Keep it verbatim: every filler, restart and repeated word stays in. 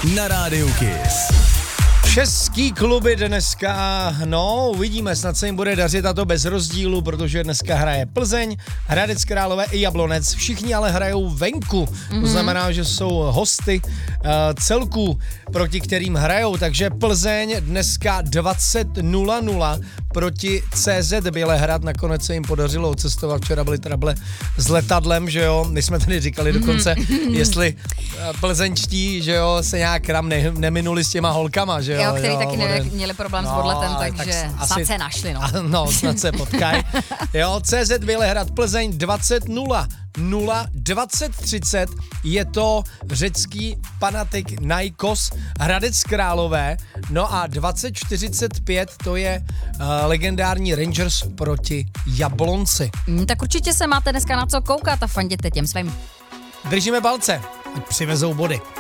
na Rádiu Kiss. Český kluby dneska, no uvidíme, snad se jim bude dařit a to bez rozdílu, protože dneska hraje Plzeň, Hradec Králové i Jablonec, všichni ale hrajou venku, mm-hmm. to znamená, že jsou hosty uh, celků, proti kterým hrajou, takže Plzeň dneska dvacet nula nula proti C Z Bělehrad, nakonec se jim podařilo odcestovat, včera byly trable s letadlem, že jo, my jsme tady říkali dokonce, jestli uh, plzeňští, že jo, se nějak ram ne, neminuli s těma holkama, že jo. Jo, který jo, taky ne, voden. měli problém no, s odletem, takže tak snad asi, se našli, no. No, snad se potkaj. Jo, C Z Bělehrad Plzeň dvacet nula nula dvacet třicet je to řecký Panathik Naikos Hradec Králové, no a dvacet čtyřicet pět to je uh, legendární Rangers proti Jablonci. Mm, tak určitě se máte dneska na co koukat a fanděte těm svým. Držíme palce, ať přivezou body.